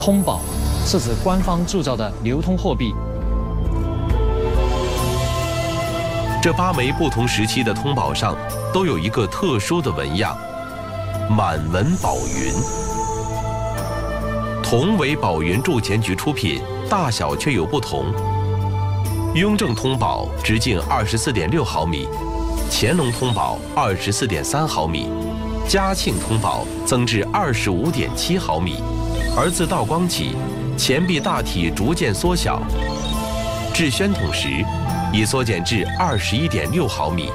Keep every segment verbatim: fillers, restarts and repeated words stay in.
通宝是指官方铸造的流通货币。 这八枚不同时期的通宝上都有一个特殊的纹样——满文宝云。铜为宝云铸钱局出品，大小却有不同。雍正通宝直径二十四点六毫米，乾隆通宝二十四点三毫米，嘉庆通宝增至二十五点七毫米。而自道光起，钱币大体逐渐缩小，至宣统时已缩减至二十一点六毫米。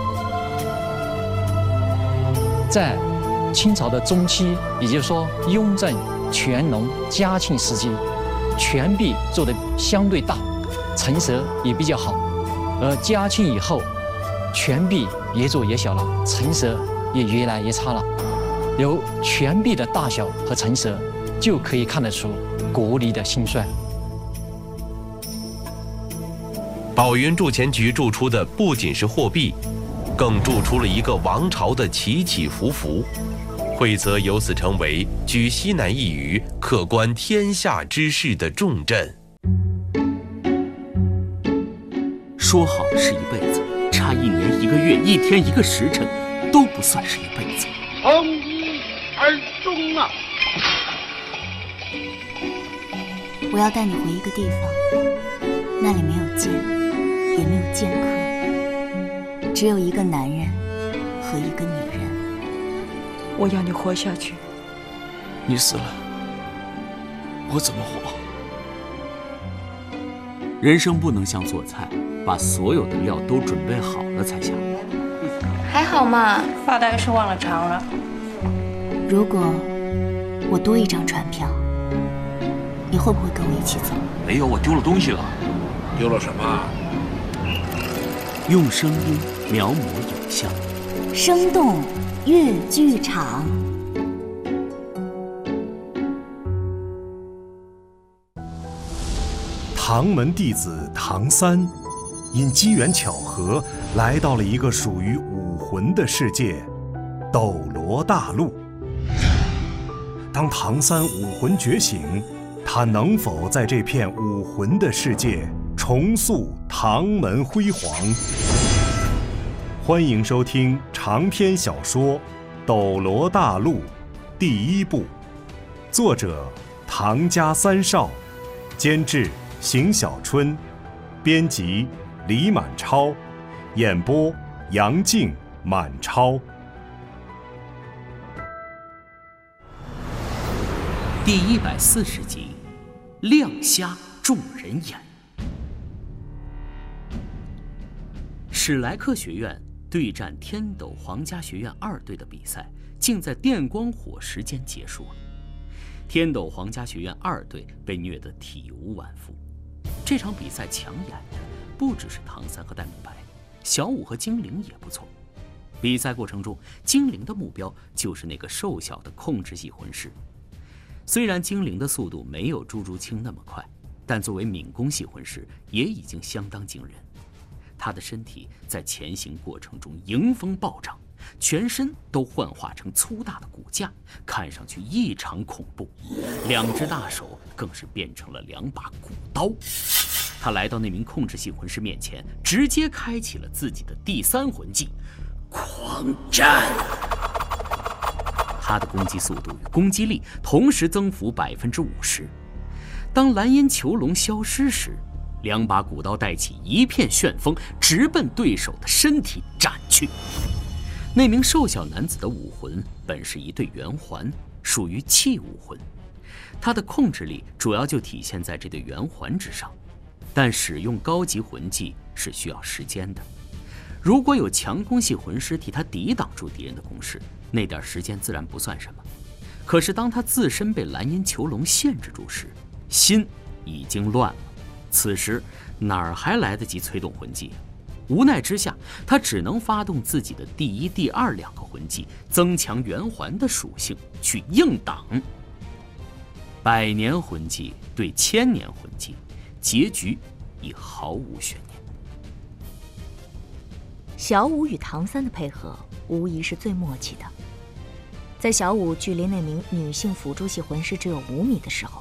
在清朝的中期，也就是说雍正、乾隆、嘉庆时期，钱币做的相对大，成色也比较好；而嘉庆以后，钱币越做越小了，成色也越来越差了。由钱币的大小和成色，就可以看得出国力的兴衰。 宝云铸钱局铸出的不仅是货币，更铸出了一个王朝的起起伏伏。惠泽由此成为居西南一隅、可观天下之势的重镇。 说好的是一辈子，差一年、一个月、一天、一个时辰，都不算是一辈子。 从一而终啊！ 我要带你回一个地方，那里没有剑，也没有剑客，只有一个男人和一个女人。 我要你活下去。 你死了，我怎么活？人生不能像做菜，把所有的料都准备好了才下锅。 还好嘛， 大概是忘了尝了。 如果我多一张船票，你会不会跟我一起走？ 没有，我丢了东西了。 丢了什么？ 用声音描摹影像， 生动粤剧场。 唐门弟子唐三，因机缘巧合来到了一个属于武魂的世界——斗罗大陆。当唐三武魂觉醒，他能否在这片武魂的世界重塑唐门辉煌？欢迎收听长篇小说《斗罗大陆》第一部，作者唐家三少，监制邢小春，编辑李满超，演播杨静、满超。 第一百四十集，亮瞎众人眼。史莱克学院对战天斗皇家学院二队的比赛，竟在电光火石间结束了。天斗皇家学院二队被虐得体无完肤。这场比赛抢眼的不只是唐三和戴沐白，小五和精灵也不错。比赛过程中，精灵的目标就是那个瘦小的控制系魂师。虽然精灵的速度没有朱竹清那么快，但作为敏攻系魂师也已经相当惊人。他的身体在前行过程中迎风暴涨，全身都幻化成粗大的骨架，看上去异常恐怖。两只大手更是变成了两把骨刀。他来到那名控制系魂师面前，直接开启了自己的第三魂技狂战。他的攻击速度与攻击力同时增幅百分之五十。当蓝烟囚笼消失时，两把骨刀带起一片旋风，直奔对手的身体斩去。那名瘦小男子的武魂本是一对圆环，属于气武魂，他的控制力主要就体现在这对圆环之上。但使用高级魂技是需要时间的，如果有强攻系魂师替他抵挡住敌人的攻势，那点时间自然不算什么。可是当他自身被蓝烟囚笼限制住时，心已经乱了。此时哪儿还来得及催动魂技？无奈之下，他只能发动自己的第一、第二两个魂技，增强圆环的属性，去硬挡。百年魂技对千年魂技，结局已毫无悬念。 小五与唐三的配合无疑是最默契的。在小五距离那名女性辅助系魂师只有五米的时候，